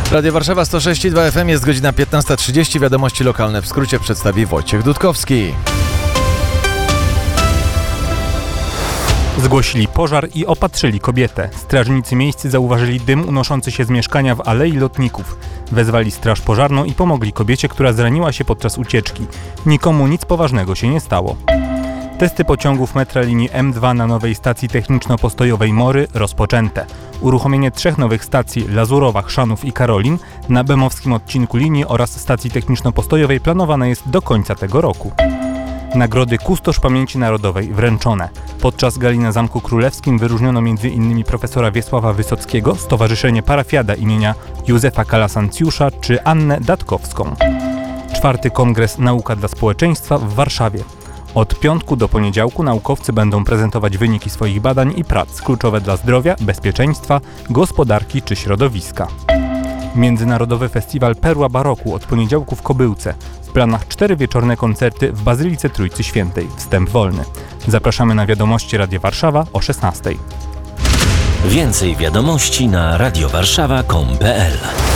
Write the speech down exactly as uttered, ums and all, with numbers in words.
Radio Warszawa sto sześć i dwa F M, jest godzina piętnasta trzydzieści. Wiadomości lokalne w skrócie przedstawi Wojciech Dudkowski. Zgłosili pożar i opatrzyli kobietę. Strażnicy miejscy zauważyli dym unoszący się z mieszkania w Alei Lotników. Wezwali straż pożarną i pomogli kobiecie, która zraniła się podczas ucieczki. Nikomu nic poważnego się nie stało. Testy pociągów metra linii M dwa na nowej stacji techniczno-postojowej Mory rozpoczęte. Uruchomienie trzech nowych stacji Lazurowa, Chrzanów i Karolin na bemowskim odcinku linii oraz stacji techniczno-postojowej planowane jest do końca tego roku. Nagrody Kustosz Pamięci Narodowej wręczone. Podczas gali na Zamku Królewskim wyróżniono między innymi profesora Wiesława Wysockiego, Stowarzyszenie Parafiada imienia Józefa Kalasancjusza czy Annę Datkowską. Czwarty Kongres Nauka dla Społeczeństwa w Warszawie. Od piątku do poniedziałku naukowcy będą prezentować wyniki swoich badań i prac kluczowe dla zdrowia, bezpieczeństwa, gospodarki czy środowiska. Międzynarodowy Festiwal Perła Baroku od poniedziałku w Kobyłce. W planach cztery wieczorne koncerty w Bazylice Trójcy Świętej. Wstęp wolny. Zapraszamy na wiadomości Radia Warszawa o szesnastej. Więcej wiadomości na radiowarszawa kropka com kropka pe el.